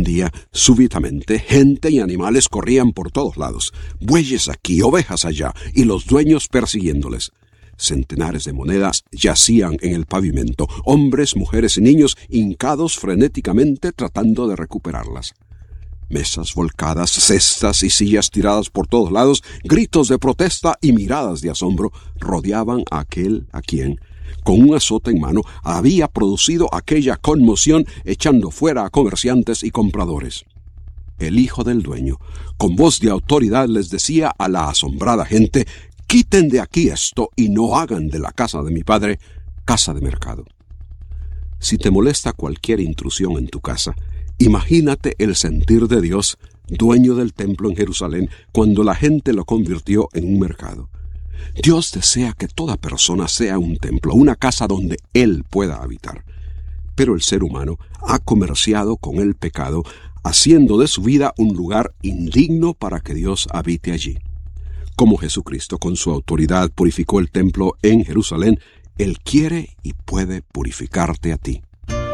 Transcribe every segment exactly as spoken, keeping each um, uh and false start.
día, súbitamente, gente y animales corrían por todos lados, bueyes aquí, ovejas allá, y los dueños persiguiéndoles. Centenares de monedas yacían en el pavimento, hombres, mujeres y niños hincados frenéticamente tratando de recuperarlas. Mesas volcadas, cestas y sillas tiradas por todos lados, gritos de protesta y miradas de asombro rodeaban a aquel a quien, con un azote en mano, había producido aquella conmoción echando fuera a comerciantes y compradores. El hijo del dueño, con voz de autoridad, les decía a la asombrada gente: «Quiten de aquí esto y no hagan de la casa de mi padre casa de mercado». Si te molesta cualquier intrusión en tu casa, imagínate el sentir de Dios, dueño del templo en Jerusalén, cuando la gente lo convirtió en un mercado. Dios desea que toda persona sea un templo, una casa donde Él pueda habitar. Pero el ser humano ha comerciado con el pecado, haciendo de su vida un lugar indigno para que Dios habite allí. Como Jesucristo con su autoridad purificó el templo en Jerusalén, Él quiere y puede purificarte a ti.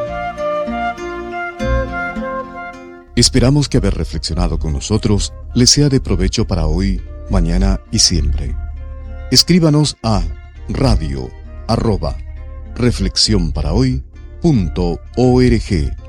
Esperamos que haber reflexionado con nosotros les sea de provecho para hoy, mañana y siempre. Escríbanos a radio arroba reflexión para hoy punto org.